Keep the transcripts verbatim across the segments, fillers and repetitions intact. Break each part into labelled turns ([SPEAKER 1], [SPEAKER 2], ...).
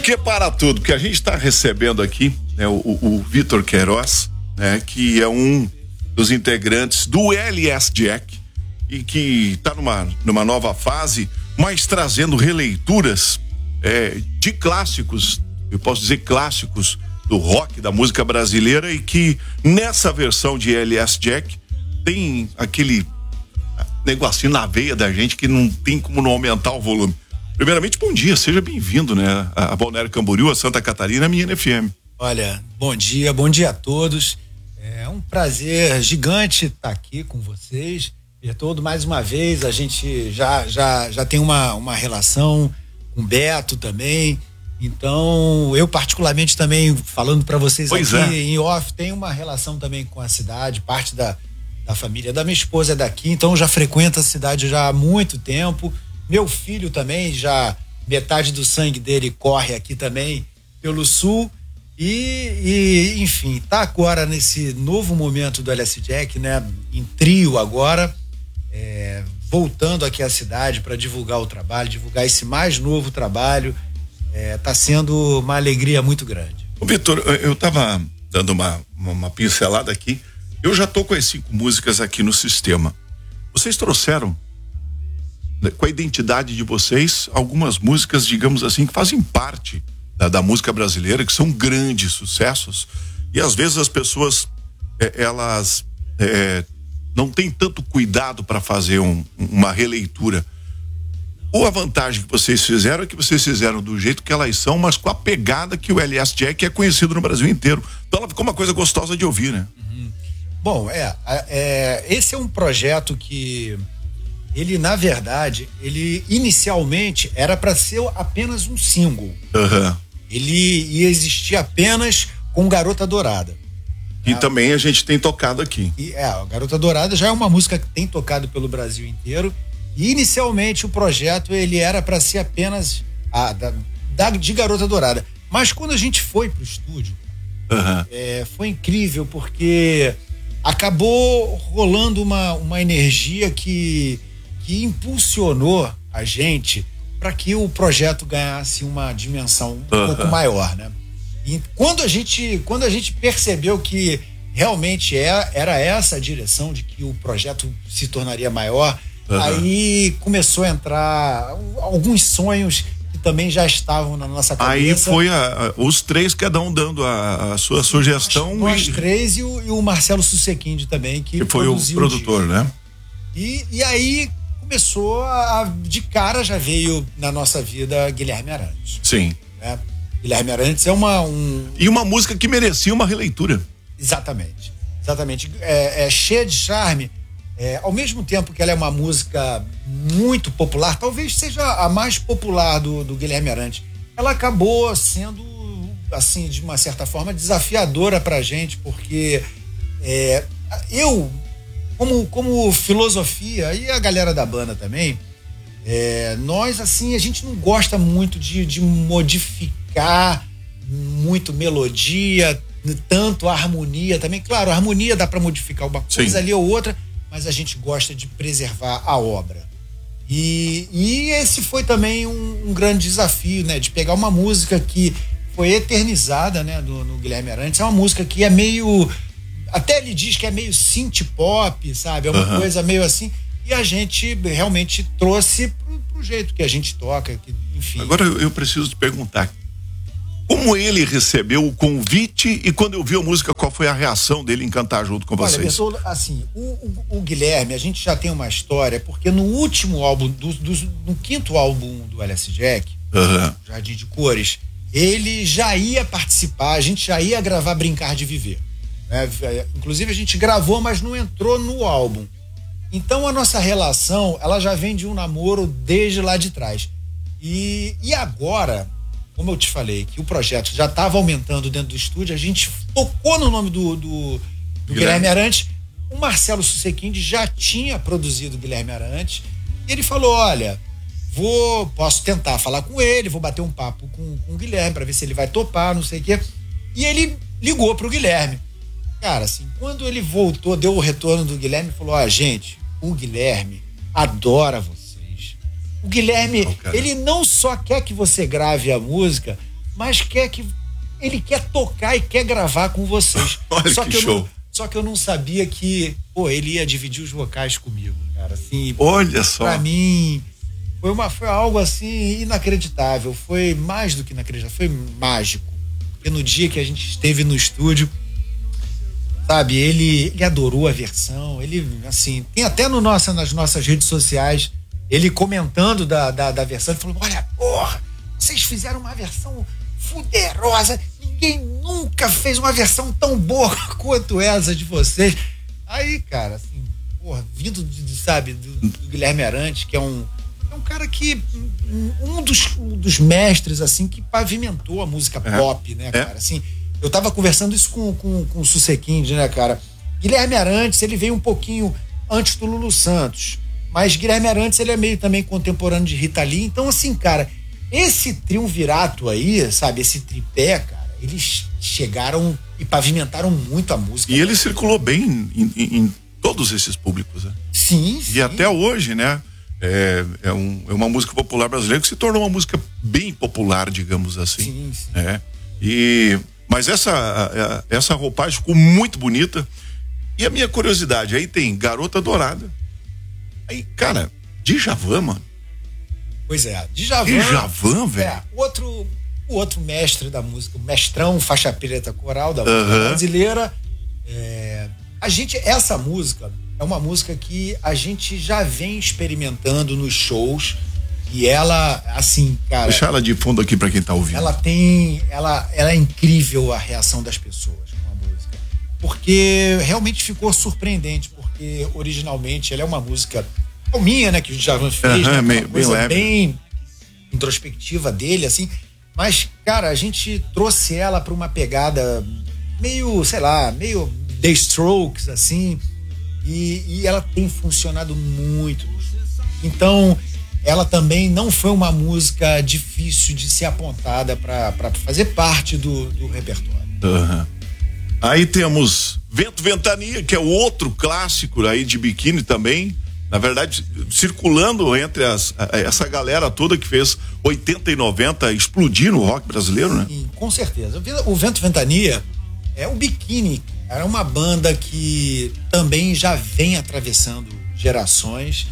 [SPEAKER 1] que para tudo? Porque a gente está recebendo aqui, né, o, o Vitor Queiroz, né, que é um dos integrantes do L S Jack e que está numa, numa nova fase, mas trazendo releituras é, de clássicos, eu posso dizer clássicos do rock, da música brasileira, e que nessa versão de L S Jack tem aquele negocinho na veia da gente que não tem como não aumentar o volume. Primeiramente, bom dia, seja bem-vindo, né, a Balneário Camboriú, a Santa Catarina, a minha F M.
[SPEAKER 2] Olha, bom dia, bom dia a todos. É um prazer gigante estar aqui com vocês. Bertoldo, mais uma vez, a gente já, já, já tem uma, uma relação com o Beto também. Então, eu particularmente também, falando para vocês
[SPEAKER 1] pois
[SPEAKER 2] aqui
[SPEAKER 1] é.
[SPEAKER 2] em off, tenho uma relação também com a cidade, parte da, da família da minha esposa é daqui, então já frequento a cidade já há muito tempo. Meu filho também, já metade do sangue dele corre aqui também pelo sul. E, e enfim, tá agora nesse novo momento do L S Jack, né? Em trio agora, é, voltando aqui à cidade para divulgar o trabalho, divulgar esse mais novo trabalho. É, tá sendo uma alegria muito grande.
[SPEAKER 1] Ô Vitor, eu tava dando uma, uma, uma pincelada aqui. Eu já tô com as cinco músicas aqui no sistema. Vocês trouxeram, né, com a identidade de vocês, algumas músicas, digamos assim, que fazem parte da, da música brasileira, que são grandes sucessos, e às vezes as pessoas é, elas é, não têm tanto cuidado para fazer um, uma releitura. Ou a vantagem que vocês fizeram é que vocês fizeram do jeito que elas são, mas com a pegada que o L S Jack é conhecido no Brasil inteiro. Então ela ficou uma coisa gostosa de ouvir, né?
[SPEAKER 2] Uhum. Bom, é, é, esse é um projeto que ele, na verdade, ele inicialmente era para ser apenas um single.
[SPEAKER 1] Uhum.
[SPEAKER 2] Ele ia existir apenas com Garota Dourada.
[SPEAKER 1] E
[SPEAKER 2] a,
[SPEAKER 1] também a gente tem tocado aqui.
[SPEAKER 2] E, é, a Garota Dourada já é uma música que tem tocado pelo Brasil inteiro. E inicialmente o projeto ele era para ser apenas a, da, da, de Garota Dourada. Mas quando a gente foi pro estúdio,
[SPEAKER 1] uhum.
[SPEAKER 2] é, foi incrível porque acabou rolando uma, uma energia que, que impulsionou a gente para que o projeto ganhasse uma dimensão um uhum. pouco maior, né? E quando a gente, quando a gente percebeu que realmente é, era essa a direção de que o projeto se tornaria maior, uhum. aí começou a entrar alguns sonhos que também já estavam na nossa cabeça.
[SPEAKER 1] Aí foi a, a, os três, cada um dando a, a sua sugestão.
[SPEAKER 2] Nós
[SPEAKER 1] e...
[SPEAKER 2] três e o, e o Marcelo Sussequinde também, que,
[SPEAKER 1] que foi o produtor, o né?
[SPEAKER 2] E, e aí começou a, de cara já veio na nossa vida Guilherme Arantes.
[SPEAKER 1] Sim.
[SPEAKER 2] Né? Guilherme Arantes é uma... Um...
[SPEAKER 1] E uma música que merecia uma releitura.
[SPEAKER 2] Exatamente. Exatamente. É, é cheia de charme. É, ao mesmo tempo que ela é uma música muito popular, talvez seja a mais popular do, do Guilherme Arantes, ela acabou sendo, assim, de uma certa forma, desafiadora pra gente, porque é, eu, como, como filosofia, e a galera da banda também, é, nós, assim, a gente não gosta muito de, de modificar muito melodia, tanto a harmonia também. Claro, a harmonia dá pra modificar uma coisa Sim. ali ou outra, mas a gente gosta de preservar a obra. E, e esse foi também um, um grande desafio, né? De pegar uma música que foi eternizada, né? No, no Guilherme Arantes. É uma música que é meio... Até ele diz que é meio synth pop, sabe? É uma uhum. coisa meio assim. E a gente realmente trouxe pro, pro jeito que a gente toca, que, enfim.
[SPEAKER 1] Agora eu preciso te perguntar, como ele recebeu o convite e quando eu vi a música, qual foi a reação dele em cantar junto com
[SPEAKER 2] Olha,
[SPEAKER 1] vocês?
[SPEAKER 2] Bertoldo, assim, o, o, o Guilherme, a gente já tem uma história, porque no último álbum, do, do, no quinto álbum do L S Jack,
[SPEAKER 1] uhum.
[SPEAKER 2] Jardim de Cores, ele já ia participar, a gente já ia gravar Brincar de Viver. Né? Inclusive a gente gravou, mas não entrou no álbum. Então a nossa relação, ela já vem de um namoro desde lá de trás. E, e agora... Como eu te falei, que o projeto já estava aumentando dentro do estúdio, a gente tocou no nome do, do, do Guilherme Arantes. O Marcelo Sussequinde já tinha produzido o Guilherme Arantes. E ele falou, olha, vou, posso tentar falar com ele, vou bater um papo com, com o Guilherme para ver se ele vai topar, não sei o quê. E ele ligou pro Guilherme. Cara, assim, quando ele voltou, deu o retorno do Guilherme, falou, ó, gente, o Guilherme adora você. O Guilherme, oh, ele não só quer que você grave a música, mas quer que ele quer tocar e quer gravar com vocês.
[SPEAKER 1] Olha
[SPEAKER 2] só
[SPEAKER 1] que,
[SPEAKER 2] que eu
[SPEAKER 1] show.
[SPEAKER 2] não, só que eu não sabia que, pô, ele ia dividir os vocais comigo, cara. Assim,
[SPEAKER 1] olha só.
[SPEAKER 2] Pra mim, foi, uma, foi algo assim inacreditável. Foi mais do que inacreditável, foi mágico. Porque no dia que a gente esteve no estúdio, sabe, ele, ele adorou a versão. Ele, assim, tem até no nossa, nas nossas redes sociais, ele comentando da, da, da versão, ele falou: olha, porra, vocês fizeram uma versão fuderosa, ninguém nunca fez uma versão tão boa quanto essa de vocês. Aí, cara, assim, porra, vindo de, de, sabe, do, do Guilherme Arantes, que é um, é um cara que um dos, um dos mestres, assim, que pavimentou a música
[SPEAKER 1] é.
[SPEAKER 2] pop, né, cara? É. Assim, eu tava conversando isso com, com, com o Susequinde, né, cara? Guilherme Arantes, ele veio um pouquinho antes do Lulu Santos, mas Guilherme Arantes, ele é meio também contemporâneo de Rita Lee. Então, assim, cara, esse triunvirato aí, sabe, esse tripé, cara, eles chegaram e pavimentaram muito a música.
[SPEAKER 1] E ele circulou bem em, em, em todos esses públicos, né?
[SPEAKER 2] Sim, sim.
[SPEAKER 1] E até hoje, né? É, é, um, é uma música popular brasileira que se tornou uma música bem popular, digamos assim.
[SPEAKER 2] Sim, sim.
[SPEAKER 1] É. E, mas essa, essa roupagem ficou muito bonita. E a minha curiosidade, aí tem Garota Dourada. Aí, cara, Djavan, mano.
[SPEAKER 2] Pois é, Djavan.
[SPEAKER 1] Djavan, velho.
[SPEAKER 2] É, outro, o outro mestre da música, o mestrão, faixa preta coral da música uh-huh. brasileira. É, a gente, essa música é uma música que a gente já vem experimentando nos shows e ela, assim, cara.
[SPEAKER 1] Deixa ela de fundo aqui pra quem tá ouvindo.
[SPEAKER 2] Ela tem, ela, ela é incrível a reação das pessoas com a música, porque realmente ficou surpreendente, porque originalmente ela é uma música minha, né, que o Djavan fez,
[SPEAKER 1] uhum,
[SPEAKER 2] né,
[SPEAKER 1] bem,
[SPEAKER 2] uma coisa
[SPEAKER 1] bem,
[SPEAKER 2] bem introspectiva dele, assim, mas, cara, a gente trouxe ela pra uma pegada meio, sei lá, meio The Strokes, assim, e, e ela tem funcionado muito. Então, ela também não foi uma música difícil de ser apontada pra, pra fazer parte do, do repertório.
[SPEAKER 1] Uhum. Aí temos Vento Ventania, que é o outro clássico aí de biquíni também. Na verdade, circulando entre as, essa galera toda que fez oitenta e noventa explodir no rock brasileiro, né?
[SPEAKER 2] Sim, com certeza. O Vento Ventania é o Biquíni. Era uma banda que também já vem atravessando gerações.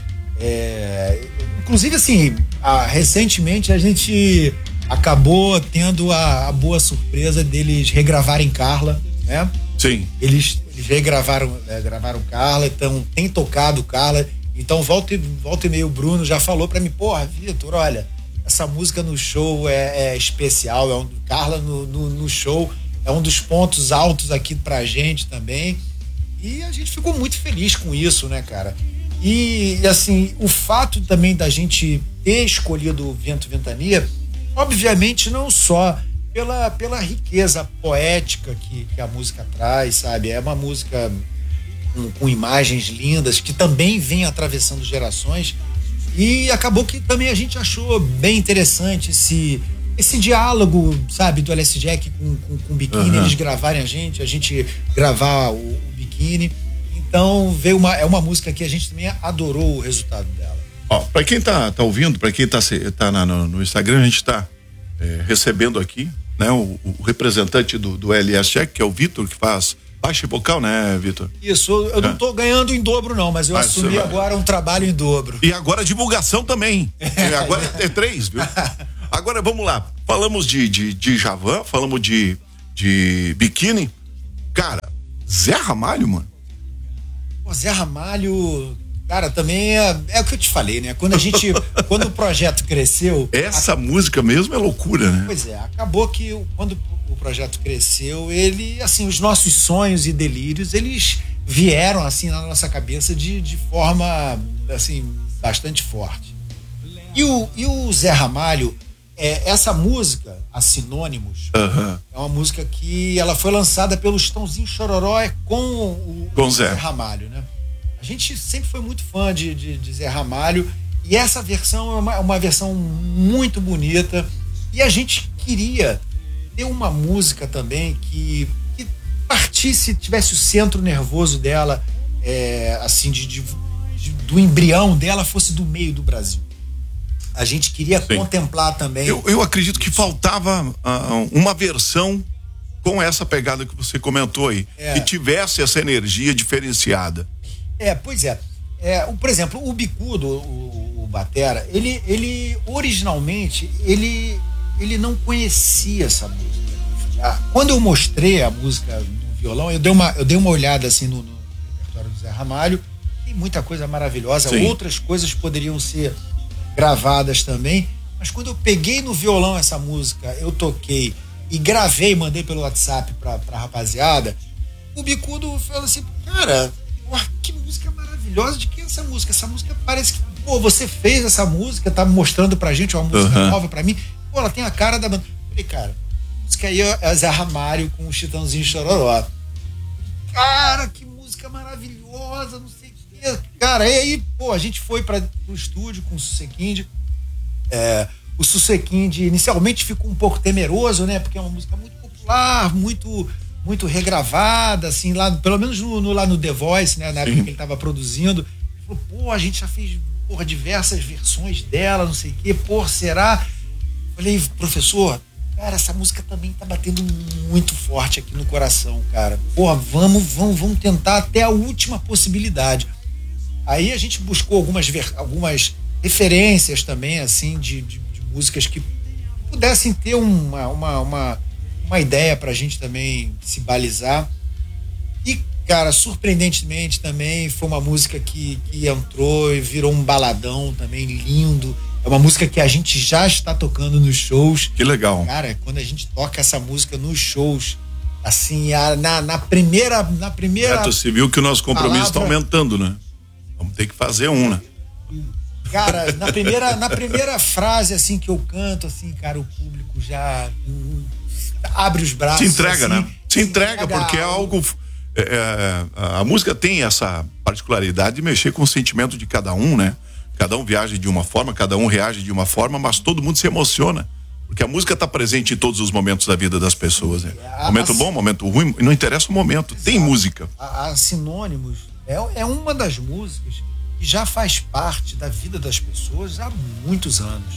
[SPEAKER 2] É, inclusive, assim, a, recentemente a gente acabou tendo a, a boa surpresa deles regravarem Carla, né?
[SPEAKER 1] Sim.
[SPEAKER 2] Eles, eles regravaram é, gravaram Carla, então tem tocado Carla. Então, volta e, volta e meio, o Bruno já falou pra mim: porra, Vitor, olha, essa música no show é, é especial, é um, Carla no, no, no show é um dos pontos altos aqui pra gente também. E a gente ficou muito feliz com isso, né, cara? E, assim, o fato também da gente ter escolhido o Vento Ventania, obviamente não só pela, pela riqueza poética que, que a música traz, sabe? É uma música Com, com imagens lindas, que também vem atravessando gerações, e acabou que também a gente achou bem interessante esse, esse diálogo, sabe, do Alessi Jack com, com, com o Biquíni, uhum. Eles gravarem a gente, a gente gravar o, o Biquíni. Então veio uma, é uma música que a gente também adorou o resultado dela.
[SPEAKER 1] Ó, pra quem tá, tá ouvindo, pra quem tá, tá na, no, no Instagram, a gente tá é, recebendo aqui, né, o, o representante do, do L S Jack, que é o Vitor, que faz baixo e vocal, né, Vitor?
[SPEAKER 2] Isso, eu não tô ganhando em dobro não, mas eu mas assumi agora um trabalho em dobro.
[SPEAKER 1] E agora divulgação também. É. Agora é três, viu? Agora vamos lá, falamos de, de, de Djavan, falamos de, de Biquíni. Cara, Zé Ramalho, mano.
[SPEAKER 2] O Zé Ramalho, cara, também é, é o que eu te falei, né? Quando a gente, quando o projeto cresceu...
[SPEAKER 1] Essa a... música mesmo é loucura, né?
[SPEAKER 2] Pois é, acabou que quando o projeto cresceu, ele, assim, os nossos sonhos e delírios, eles vieram, assim, na nossa cabeça de, de forma, assim, bastante forte. E o, e o Zé Ramalho, é, essa música, a Sinônimos,
[SPEAKER 1] uhum.
[SPEAKER 2] é uma música que ela foi lançada pelo Chitãozinho Chororó com o,
[SPEAKER 1] com
[SPEAKER 2] o
[SPEAKER 1] Zé.
[SPEAKER 2] Zé Ramalho, né? A gente sempre foi muito fã de, de, de Zé Ramalho, e essa versão é uma, uma versão muito bonita, e a gente queria ter uma música também que, que partisse, tivesse o centro nervoso dela, é, assim, de, de, de, do embrião dela fosse do meio do Brasil. a gente queria
[SPEAKER 1] Sim.
[SPEAKER 2] contemplar também.
[SPEAKER 1] Eu, eu acredito que faltava uh, uma versão com essa pegada que você comentou aí,
[SPEAKER 2] É.
[SPEAKER 1] que tivesse essa energia diferenciada.
[SPEAKER 2] É, pois é. é o, por exemplo, o Bicudo, o, o batera, ele, ele originalmente, ele, ele não conhecia essa música. Ah, quando eu mostrei a música no violão, eu dei uma, eu dei uma olhada assim no, no repertório do Zé Ramalho, tem muita coisa maravilhosa,
[SPEAKER 1] Sim.
[SPEAKER 2] outras coisas poderiam ser gravadas também, mas quando eu peguei no violão essa música, eu toquei e gravei, mandei pelo WhatsApp pra, pra rapaziada, o Bicudo falou assim, cara, porra, que música maravilhosa, de que é essa música? Essa música parece que, pô, você fez essa música, tá mostrando pra gente uma música
[SPEAKER 1] Uhum.
[SPEAKER 2] nova pra mim, pô, ela tem a cara da banda. Eu falei, cara, a música aí é Zé Ramalho com o Chitãozinho Chororó. Cara, que música maravilhosa, não sei o que. Cara, e aí, pô, a gente foi para o estúdio com o Susequinde. É, o Susequinde inicialmente ficou um pouco temeroso, né? Porque é uma música muito popular, muito, muito regravada, assim, lá, pelo menos no, no, lá no The Voice, né? Na época
[SPEAKER 1] Sim.
[SPEAKER 2] que ele estava produzindo. Ele falou, pô, a gente já fez, porra, diversas versões dela, não sei o quê, pô, será? Falei, professor, cara, essa música também tá batendo muito forte aqui no coração, cara. Porra, vamos, vamos, vamos tentar até a última possibilidade. Aí a gente buscou algumas, algumas referências também, assim, de, de, de músicas que pudessem ter uma, uma, uma, uma ideia pra gente também se balizar. E, cara, surpreendentemente também foi uma música que, que entrou e virou um baladão também lindo. É uma música que a gente já está tocando nos shows.
[SPEAKER 1] Que legal.
[SPEAKER 2] Cara, quando a gente toca essa música nos shows, assim, a, na, na primeira. Na primeira
[SPEAKER 1] É, você viu que o nosso compromisso está
[SPEAKER 2] palavra-
[SPEAKER 1] aumentando, né? Vamos ter que fazer um, né?
[SPEAKER 2] Cara, na primeira, na primeira frase, assim, que eu canto, assim, cara, o público já hum, abre os braços.
[SPEAKER 1] Se entrega,
[SPEAKER 2] assim,
[SPEAKER 1] né? Se entrega, porque é algo. é, é, a música tem essa particularidade de mexer com o sentimento de cada um, né? Cada um viaja de uma forma, cada um reage de uma forma, mas todo mundo se emociona. Porque a música está presente em todos os momentos da vida das pessoas, né?
[SPEAKER 2] A-
[SPEAKER 1] Momento
[SPEAKER 2] a-
[SPEAKER 1] bom, momento ruim, não interessa o momento, tem música.
[SPEAKER 2] A, a Sinônimos é, é uma das músicas que já faz parte da vida das pessoas há muitos anos.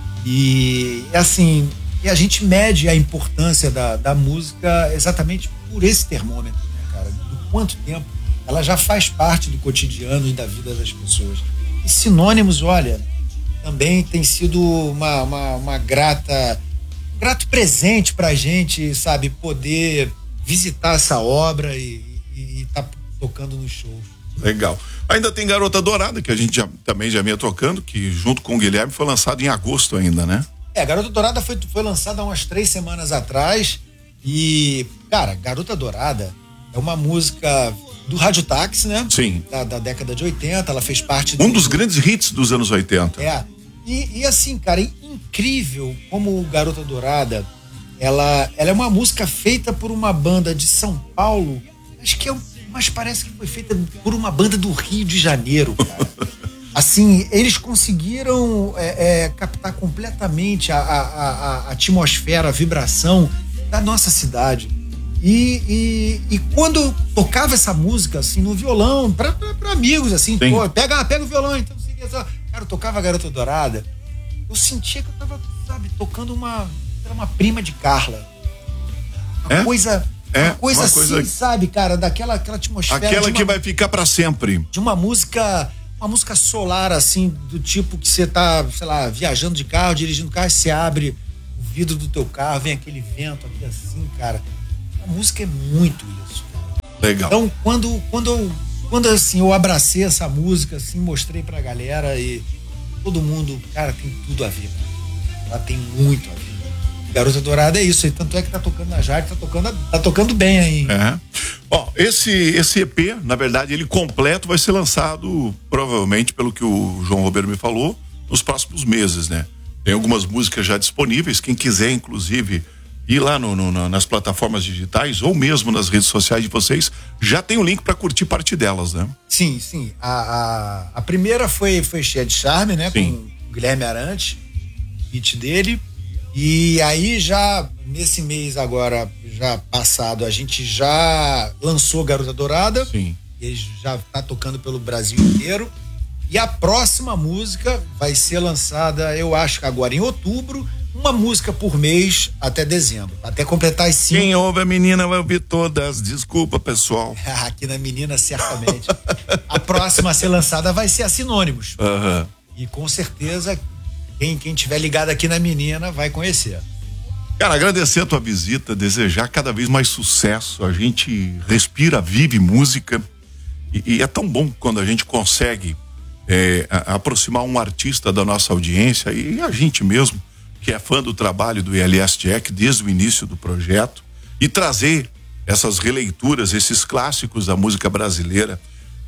[SPEAKER 2] E, assim, e a gente mede a importância da, da música exatamente por esse termômetro, né, cara? Do quanto tempo ela já faz parte do cotidiano e da vida das pessoas. E Sinônimos, olha, também tem sido uma, uma, uma grata, um grato presente pra gente, sabe, poder visitar essa obra e estar tá tocando nos shows.
[SPEAKER 1] Legal. Ainda tem Garota Dourada, que a gente já, também já vinha tocando, que junto com o Guilherme foi lançado em agosto ainda, né?
[SPEAKER 2] É, Garota Dourada foi, foi lançada há umas três semanas atrás e, cara, Garota Dourada é uma música do Rádio Táxi, né?
[SPEAKER 1] Sim.
[SPEAKER 2] Da, da década de oitenta, ela fez parte
[SPEAKER 1] Um
[SPEAKER 2] do,
[SPEAKER 1] dos grandes hits dos anos oitenta.
[SPEAKER 2] É. E, e assim, cara, é incrível como Garota Dourada, ela, ela é uma música feita por uma banda de São Paulo, acho que é, mas parece que foi feita por uma banda do Rio de Janeiro, cara. Assim, eles conseguiram é, é, captar completamente a, a, a, a atmosfera, a vibração da nossa cidade. E, e, e quando eu tocava essa música, assim, no violão, pra, pra, pra amigos, assim,
[SPEAKER 1] Sim.
[SPEAKER 2] pô, pega, pega o violão, então, assim, cara, eu tocava a Garota Dourada, eu sentia que eu tava, sabe, tocando uma, era uma prima de Carla. Uma
[SPEAKER 1] É?
[SPEAKER 2] coisa,
[SPEAKER 1] É,
[SPEAKER 2] uma coisa
[SPEAKER 1] uma
[SPEAKER 2] assim,
[SPEAKER 1] coisa-
[SPEAKER 2] sabe, cara, daquela aquela atmosfera.
[SPEAKER 1] Aquela
[SPEAKER 2] de
[SPEAKER 1] que
[SPEAKER 2] uma-
[SPEAKER 1] vai ficar pra sempre.
[SPEAKER 2] de uma música, uma música solar, assim, do tipo que você tá, sei lá, viajando de carro, dirigindo carro, e você abre o vidro do teu carro, vem aquele vento aqui assim, cara. A música é muito isso.
[SPEAKER 1] Legal.
[SPEAKER 2] Então, quando, quando, eu, quando assim, eu abracei essa música, assim, mostrei pra galera e todo mundo, cara, tem tudo a ver. Ela tem muito a ver. Garota Dourada é isso, e tanto é que tá tocando na Jade, tá tocando, tá tocando bem aí.
[SPEAKER 1] É. Ó, esse, esse E P, na verdade, ele completo vai ser lançado, provavelmente, pelo que o João Roberto me falou, nos próximos meses, né? Tem algumas músicas já disponíveis, quem quiser, inclusive, ir lá no, no, nas plataformas digitais ou mesmo nas redes sociais de vocês, já tem o link para curtir parte delas, né?
[SPEAKER 2] Sim, sim. A, a, a primeira foi, foi Cheia de Charme, né?
[SPEAKER 1] Sim.
[SPEAKER 2] Com o Guilherme Arantes, hit dele. E aí já, nesse mês agora, já passado, a gente já lançou Garota Dourada.
[SPEAKER 1] Sim.
[SPEAKER 2] Ele já tá tocando pelo Brasil inteiro. E a próxima música vai ser lançada, eu acho que agora em outubro, uma música por mês até dezembro, até completar as cinco.
[SPEAKER 1] Quem ouve a menina vai ouvir todas, desculpa pessoal.
[SPEAKER 2] Aqui na menina certamente. A próxima a ser lançada vai ser a Sinônimos.
[SPEAKER 1] Uhum.
[SPEAKER 2] E com certeza quem, quem tiver ligado aqui na menina vai conhecer.
[SPEAKER 1] Cara, agradecer a tua visita, desejar cada vez mais sucesso. A gente respira, vive música e, e é tão bom quando a gente consegue é, a, aproximar um artista da nossa audiência e a gente mesmo, que é fã do trabalho do E L S Jack desde o início do projeto, e trazer essas releituras, esses clássicos da música brasileira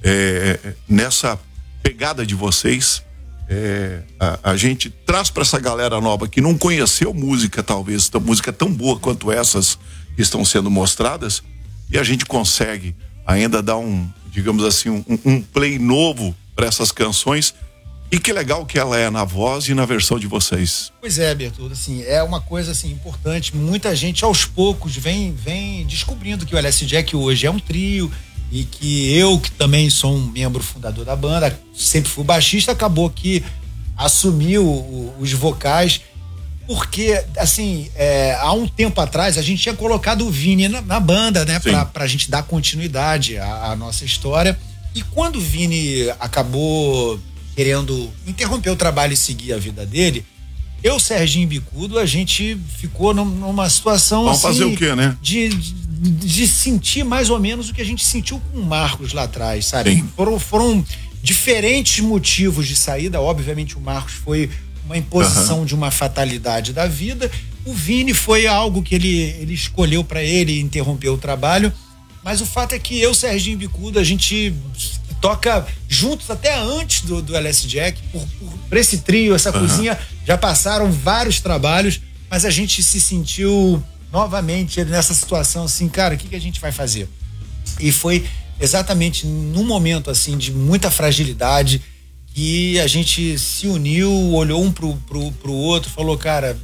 [SPEAKER 1] é, nessa pegada de vocês. É, a, a gente traz para essa galera nova que não conheceu música, talvez, música tão boa quanto essas que estão sendo mostradas, e a gente consegue ainda dar um, digamos assim, um, um play novo para essas canções. E que legal que ela é na voz e na versão de vocês.
[SPEAKER 2] Pois é, Bertoldo, assim, é uma coisa assim importante. Muita gente aos poucos vem, vem descobrindo que o L S Jack hoje é um trio e que eu, que também sou um membro fundador da banda, sempre fui baixista, acabou que assumi o, o, os vocais, porque, assim, é, há um tempo atrás a gente tinha colocado o Vini na, na banda, né, pra, pra gente dar continuidade à, à nossa história. E quando o Vini acabou querendo interromper o trabalho e seguir a vida dele, eu, Serginho Bicudo, a gente ficou numa situação
[SPEAKER 1] Vamos
[SPEAKER 2] assim,
[SPEAKER 1] fazer o quê, né?
[SPEAKER 2] De, de, de sentir mais ou menos o que a gente sentiu com o Marcos lá atrás, sabe? Foram, foram diferentes motivos de saída. Obviamente o Marcos foi uma imposição uhum. de uma fatalidade da vida. O Vini foi algo que ele, ele escolheu para ele interromper o trabalho. Mas o fato é que eu, Serginho Bicudo, a gente toca juntos até antes do, do L S Jack, por, por, por esse trio, essa uhum. cozinha, já passaram vários trabalhos, mas a gente se sentiu novamente nessa situação assim, cara, o que, que a gente vai fazer? E foi exatamente num momento assim de muita fragilidade que a gente se uniu, olhou um pro, pro, pro outro, falou, cara,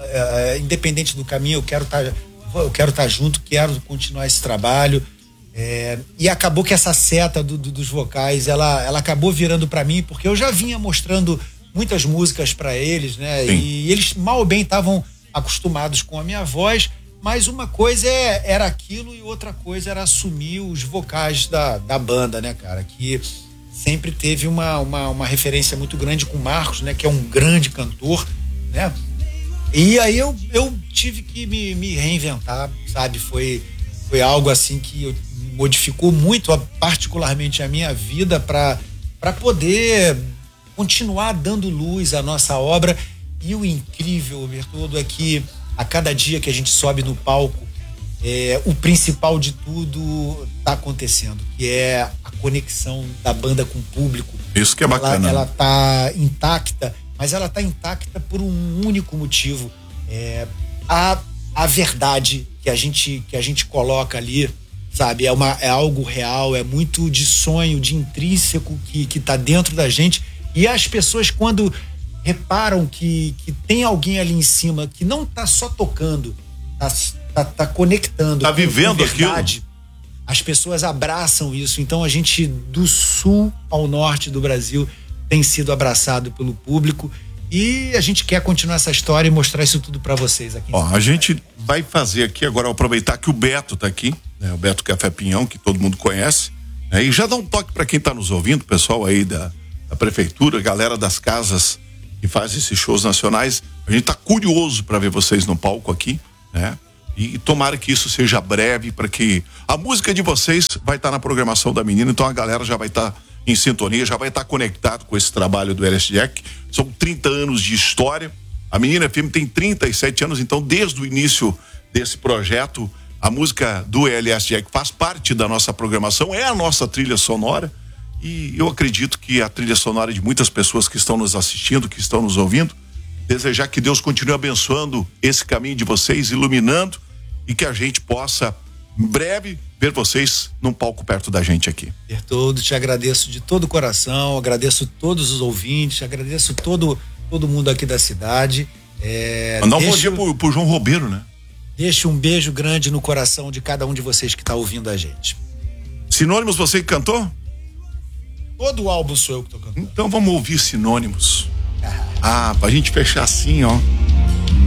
[SPEAKER 2] é, é, independente do caminho, eu quero estar eu quero estar junto, quero continuar esse trabalho. É, e acabou que essa seta do, do, dos vocais, ela, ela acabou virando para mim, porque eu já vinha mostrando muitas músicas para eles, né? Sim. E eles mal ou bem estavam acostumados com a minha voz, mas uma coisa é, era aquilo e outra coisa era assumir os vocais da, da banda, né, cara? Que sempre teve uma, uma, uma referência muito grande com o Marcos, né? Que é um grande cantor, né? E aí eu, eu tive que me, me reinventar, sabe? Foi, foi algo assim que eu, modificou muito, particularmente a minha vida, para para poder continuar dando luz à nossa obra. E o incrível, Bertoldo, é que a cada dia que a gente sobe no palco, é, o principal de tudo está acontecendo, que é a conexão da banda com o público.
[SPEAKER 1] Isso que é bacana.
[SPEAKER 2] Ela, ela tá intacta, mas ela tá intacta por um único motivo. É, a, a verdade que a gente, que a gente coloca ali, sabe, é, uma, é algo real, é muito de sonho, de intrínseco que, que tá dentro da gente. E as pessoas, quando reparam que, que tem alguém ali em cima que não tá só tocando, tá, tá, tá conectando,
[SPEAKER 1] tá vivendo aquilo,
[SPEAKER 2] as pessoas abraçam isso. Então a gente, do sul ao norte do Brasil, tem sido abraçado pelo público. E a gente quer continuar essa história e mostrar isso tudo para vocês aqui.
[SPEAKER 1] Ó, a gente vai fazer aqui agora, aproveitar que o Beto tá aqui, né? O Beto Café Pinhão, que todo mundo conhece, né? E já dá um toque para quem tá nos ouvindo, pessoal aí da, da prefeitura, galera das casas que faz esses shows nacionais. A gente tá curioso para ver vocês no palco aqui, né? E, e tomara que isso seja breve, para que a música de vocês vai estar tá na programação da menina, então a galera já vai estar tá em sintonia, já vai estar conectado com esse trabalho do L S Jack. São trinta anos de história. A Menina F M tem trinta e sete anos, então desde o início desse projeto, a música do L S Jack faz parte da nossa programação, é a nossa trilha sonora, e eu acredito que a trilha sonora de muitas pessoas que estão nos assistindo, que estão nos ouvindo. Desejar que Deus continue abençoando esse caminho de vocês, iluminando, e que a gente possa em breve ver vocês num palco perto da gente aqui.
[SPEAKER 2] Bertoldo, te agradeço de todo o coração, agradeço todos os ouvintes, agradeço todo, todo mundo aqui da cidade. É,
[SPEAKER 1] Mandar um bom dia pro, pro João Robeiro, né?
[SPEAKER 2] Deixa um beijo grande no coração de cada um de vocês que está ouvindo a gente.
[SPEAKER 1] Sinônimos, você que cantou?
[SPEAKER 2] Todo o álbum sou eu que tô cantando.
[SPEAKER 1] Então vamos ouvir Sinônimos. Ah, pra gente fechar assim, ó.